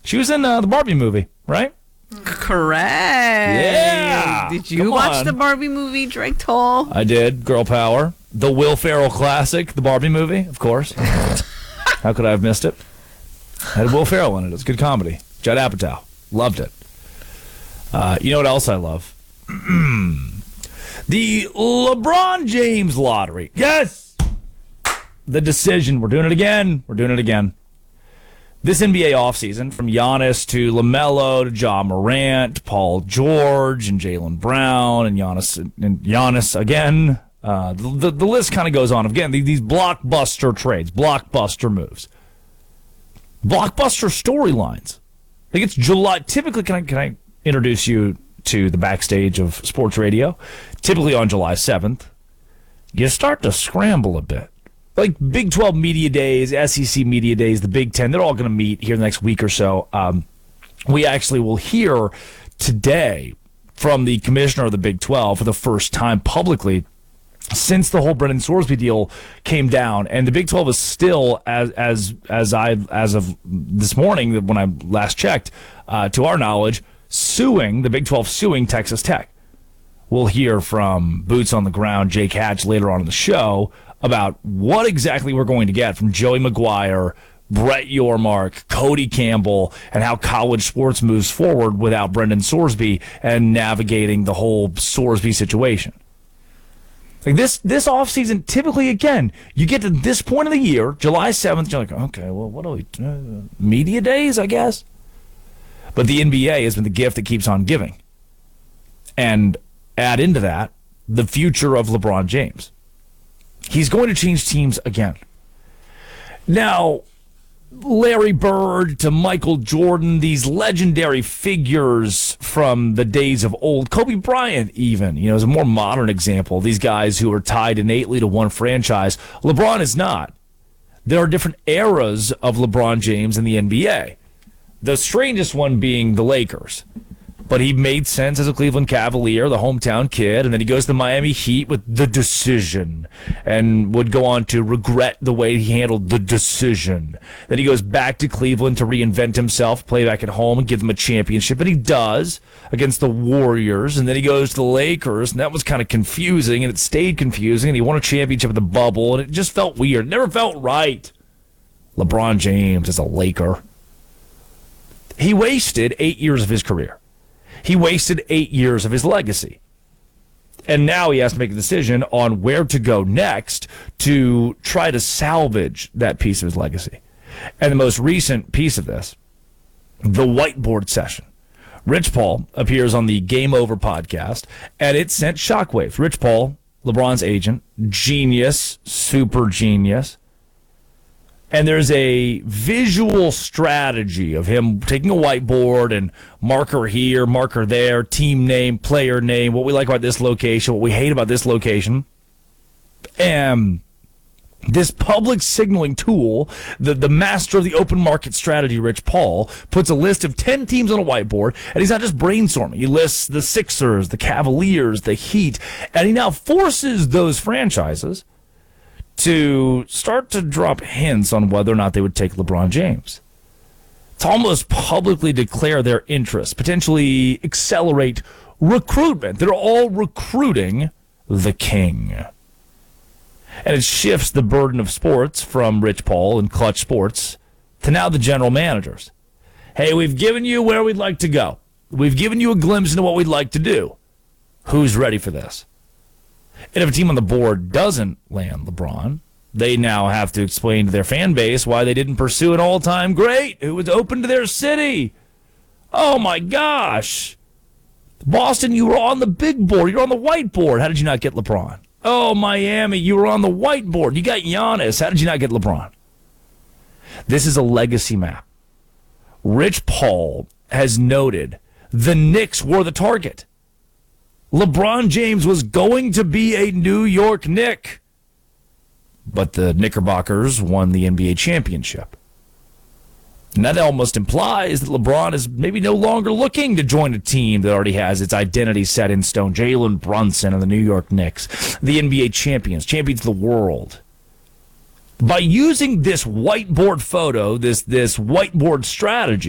She was in the Barbie movie, right? Correct. Yeah. Did you watch the Barbie movie, Drake Toll? I did. Girl Power. The Will Ferrell classic, the Barbie movie, of course. How could I have missed it? Had Will Ferrell in it. It was good comedy. Judd Apatow. Loved it. You know what else I love? The LeBron James lottery. Yes! The decision. We're doing it again. This NBA offseason, from Giannis to LaMelo to Ja Morant, Paul George and Jaylen Brown and Giannis again. The list kind of goes on. Again, these blockbuster trades, blockbuster moves, blockbuster storylines. I think it's July. Typically, can I introduce you to the backstage of sports radio? Typically on July 7th, you start to scramble a bit. Like Big 12 media days, SEC media days, the Big 10, they're all going to meet here the next week or so. We actually will hear today from the commissioner of the Big 12 for the first time publicly since the whole Brendan Sorsby deal came down. And the Big 12 is still, as of this morning, when I last checked, to our knowledge, the Big 12 suing Texas Tech. We'll hear from boots on the ground, Jake Hatch, later on in the show about what exactly we're going to get from Joey McGuire, Brett Yormark, Cody Campbell, and how college sports moves forward without Brendan Sorsby and navigating the whole Sorsby situation. Like this offseason, typically, again, you get to this point of the year, July 7th, you're like, okay, well, what do we media days, I guess? But the NBA has been the gift that keeps on giving. And add into that the future of LeBron James. He's going to change teams again. Now, Larry Bird to Michael Jordan, these legendary figures from the days of old, Kobe Bryant even, is a more modern example. These guys who are tied innately to one franchise. LeBron is not. There are different eras of LeBron James in the NBA. The strangest one being the Lakers. But he made sense as a Cleveland Cavalier, the hometown kid, and then he goes to the Miami Heat with the decision and would go on to regret the way he handled the decision. Then he goes back to Cleveland to reinvent himself, play back at home, and give them a championship, and he does against the Warriors. And then he goes to the Lakers, and that was kind of confusing, and it stayed confusing, and he won a championship in the bubble, and it just felt weird. It never felt right. LeBron James is a Laker. He wasted 8 years of his career. He wasted 8 years of his legacy. And now he has to make a decision on where to go next to try to salvage that piece of his legacy. And the most recent piece of this, the whiteboard session. Rich Paul appears on the Game Over podcast, and it sent shockwaves. Rich Paul, LeBron's agent, genius, super genius. And there's a visual strategy of him taking a whiteboard and marker here, marker there, team name, player name, what we like about this location, what we hate about this location. And this public signaling tool, the master of the open market strategy, Rich Paul, puts a list of 10 teams on a whiteboard, and he's not just brainstorming. He lists the Sixers, the Cavaliers, the Heat, and he now forces those franchises to start to drop hints on whether or not they would take LeBron James. To almost publicly declare their interest, potentially accelerate recruitment. They're all recruiting the king. And it shifts the burden of sports from Rich Paul and Clutch Sports to now the general managers. Hey, we've given you where we'd like to go. We've given you a glimpse into what we'd like to do. Who's ready for this? And if a team on the board doesn't land LeBron, they now have to explain to their fan base why they didn't pursue an all-time great who was open to their city. Oh, my gosh. Boston, you were on the big board. You were on the whiteboard. How did you not get LeBron? Oh, Miami, you were on the whiteboard. You got Giannis. How did you not get LeBron? This is a legacy map. Rich Paul has noted the Knicks were the target. LeBron James was going to be a New York Knick, but the Knickerbockers won the NBA championship. And that almost implies that LeBron is maybe no longer looking to join a team that already has its identity set in stone. Jalen Brunson and the New York Knicks, the NBA champions of the world. By using this whiteboard photo, this whiteboard strategy,